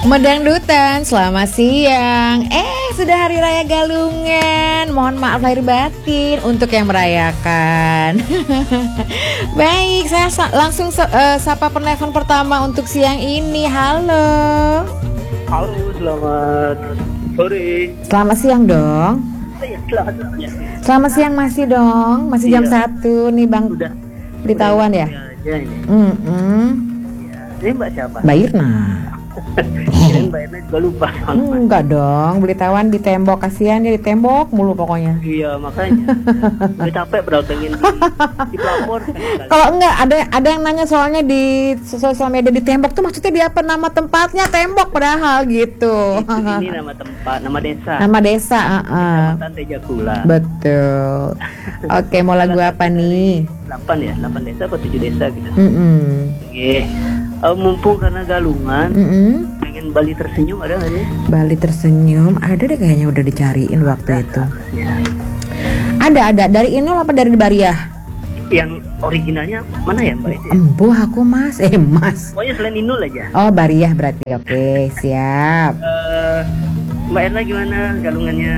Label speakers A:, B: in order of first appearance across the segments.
A: Medangdutan, selamat siang. Sudah Hari Raya Galungan. Mohon maaf lahir batin untuk yang merayakan. Baik, saya langsung sapa penelpon pertama untuk siang ini. Halo.
B: Halo, selamat sore.
A: Selamat siang dong. Selamat siang masih dong. Masih jam 1 nih Bang.
B: Udah.
A: Beritahuan ya.
B: Ini Mbak siapa?
A: Mbak Irna.
B: Kirain Mbak Irna juga lupa.
A: Enggak dong, beritahuan di tembok, kasihan dia di tembok mulu pokoknya.
B: Iya, makanya. Udah capek padahal pengen di pelapor.
A: Kalau enggak ada yang nanya soalnya di sosial media di tembok tuh maksudnya dia apa nama tempatnya tembok padahal gitu.
B: Ini nama tempat, nama desa.
A: Nama desa,
B: Kecamatan Tejakula.
A: Betul. Oke, mau lagu apa nih?
B: 8 ya, 8 desa atau 7 desa gitu. Oke. Mumpung karena Galungan, pengen Bali tersenyum ada nggak sih?
A: Bali tersenyum ada deh kayaknya udah dicariin waktu itu. Ada dari Inul apa dari Bariah?
B: Yang originalnya mana ya Mbak?
A: Embuh aku mas.
B: Pokoknya selain Inul aja.
A: Oh Bariah berarti, oke siap.
B: Mbak Erna gimana Galungannya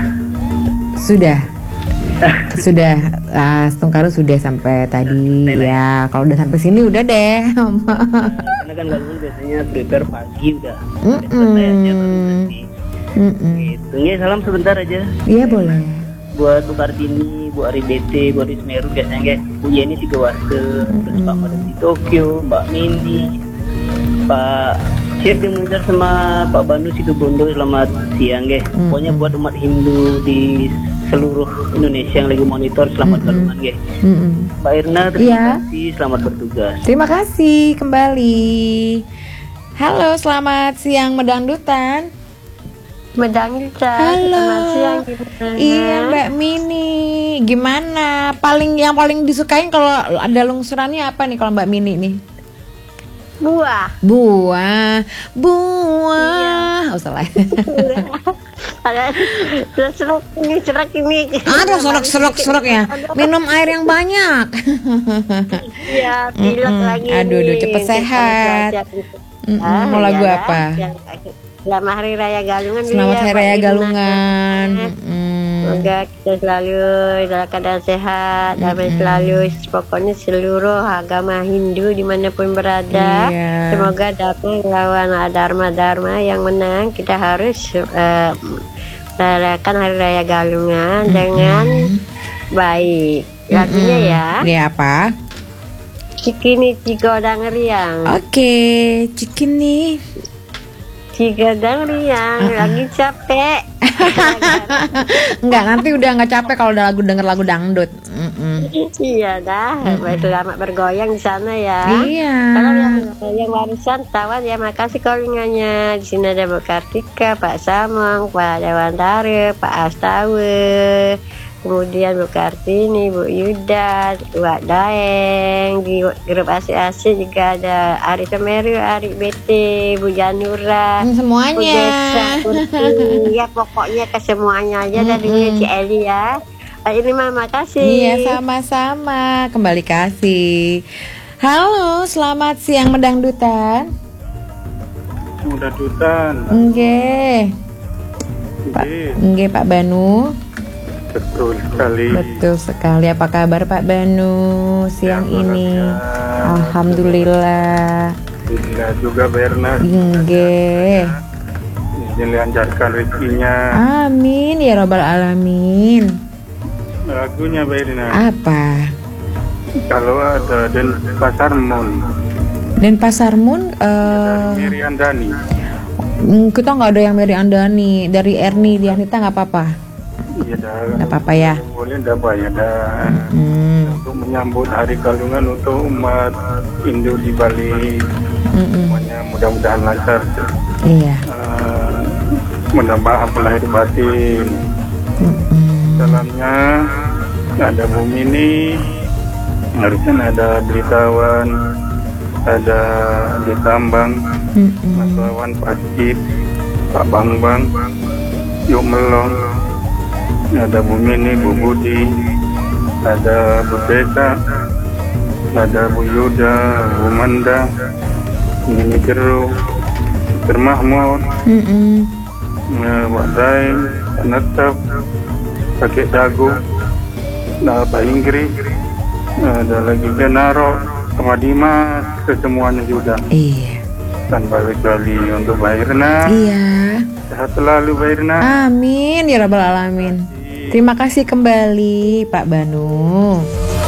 A: Sudah Tungkaru sudah sampai tadi ya. Kalau udah sampai sini udah deh.
B: Karena kan Galungan biasanya prepare pagi udah. Selesai aja gitu. Ya, salam sebentar aja.
A: Iya boleh.
B: Buat Bu Kartini, Bu Ari BT, Bu Ari Semeru biasanya guys. Bu Yeni Tiga Warga, terus Pak Madan di Tokyo, Mbak Mindi, Pak Chef yang mengejar sama Pak Banu Situbondo, selamat siang guys. Pokoknya buat umat Hindu di seluruh Indonesia yang lagi monitor, selamat Galungan guys. Mbak Irna terima kasih, selamat bertugas.
A: Terima kasih kembali. Halo, selamat siang Medangdutan. Halo.
C: Selamat siang gimana?
A: Iya Mbak Mini, gimana? Yang paling disukain kalau ada lungsurannya apa nih kalau Mbak Mini nih?
C: Buah.
A: Iya. Oh salah.
C: Ada serak ini.
A: Ada serok ya. Minum air yang banyak.
C: Iya, pilek lagi.
A: Aduh, cepet sehat. Mau lagu apa?
C: Selamat Hari Raya Galungan.
A: Selamat Hari Raya Galungan.
C: Semoga kita selalu dalam keadaan sehat, damai selalu. Pokoknya seluruh agama Hindu dimanapun berada, semoga dapat melawan dharma yang menang. Kita harus merayakan Hari Raya Galungan dengan baik. Lagunya ya.
A: Ini apa?
C: Cikini Cigodang Riang.
A: Oke, Cikini
C: Cigodang Riang, lagi capek.
A: Enggak, nanti udah nggak capek kalau udah denger lagu dangdut.
C: Iya dah, selamat bergoyang di sana ya.
A: Iya.
C: Kalau yang warisan tawan ya, makasih callingannya. Di sini ada Bu Kartika, Pak Samong, Pak Dewantara, Pak Astawe, kemudian Bu Kartini, Bu Yuda, Wak Daeng. Di grup asik-asik juga ada Ari Semeru, Ari BT, Bu Janura,
A: semuanya.
C: Bu Desa, ya pokoknya ke semuanya aja dari Ci Eli ya. Ini mama kasih.
A: Iya sama-sama, kembali kasih. Halo, selamat siang Medangdutan. Nggih. Pak Banu.
D: Betul sekali.
A: Apa kabar Pak Banu siang ini? Alhamdulillah.
D: Alhamdulillah juga Berna.
A: Nggih.
D: Dilancarkan rezekinya.
A: Amin ya robbal alamin.
D: Lagunya Berna.
A: Apa?
D: Kalau ada
A: Denpasar Moon
D: Mary Andani.
A: Kita nggak ada yang Mary Andani. Dari Erni Dianita nggak apa-apa.
D: Iya dah.
A: Nggak apa-apa ya.
D: Boleh dah banyak dah. Untuk menyambut Hari Galungan untuk umat Hindu di Bali. Semuanya mudah-mudahan lancar.
A: Iya.
D: Menambah lahir batin. Salamnya ada Bu Mini, harusnya ada Beritahuan, ada Ditambang, Mas Wawan, Pak Cip, Pak Bang, Yuk Melong, ada Bu Mini, Bu Budi, ada Bu Desa, ada Bu Yuda, Bu Manda, Mini Jeruk, Mahmud, Pak Zain, Netep, Kakek Dago, Pak Inggris, ada lagi Genaro, sama Dimas, kesemuanya juga.
A: Iya.
D: Dan balik kali untuk Mbak Irna.
A: Iya.
D: Sehat selalu Mbak Irna.
A: Amin ya rabbal alamin. Terima kasih kembali Pak Banu.